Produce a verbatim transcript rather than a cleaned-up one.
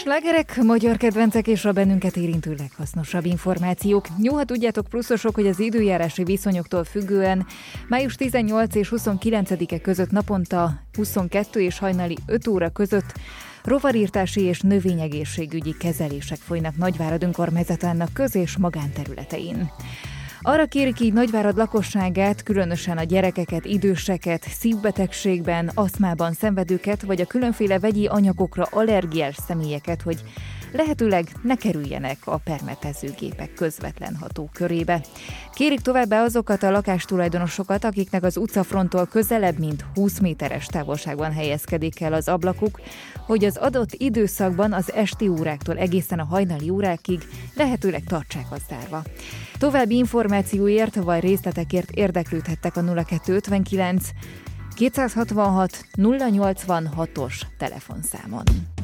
Slágerek, magyar kedvencek és a bennünket érintő leghasznosabb információk. Jó, ha tudjátok pluszosok, hogy az időjárási viszonyoktól függően május tizennyolcadika és huszonkilencedike között naponta huszonkettő és hajnali öt óra között rovarírtási és növényegészségügyi kezelések folynak Nagyvárad önkormányzatának köz- és magánterületein. Arra kérik így Nagyvárad lakosságát, különösen a gyerekeket, időseket, szívbetegségben, aszmában szenvedőket, vagy a különféle vegyi anyagokra allergiás személyeket, hogy lehetőleg ne kerüljenek a permetezőgépek közvetlen hatókörébe. Kérik továbbá azokat a lakástulajdonosokat, akiknek az utcafronttól közelebb, mint húsz méteres távolságban helyezkedik el az ablakuk, hogy az adott időszakban az esti óráktól egészen a hajnali órákig lehetőleg tartsák azt zárva. További információért vagy részletekért érdeklődhettek a nulla kettő ötvenkilenc kétszázhatvanhat nulla nyolcvanhatos telefonszámon.